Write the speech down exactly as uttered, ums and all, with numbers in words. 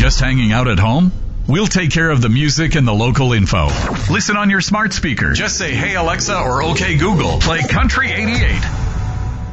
Just hanging out at home? We'll take care of the music and the local info. Listen on your smart speaker. Just say, "Hey Alexa," or "Okay Google, play Country eighty-eight."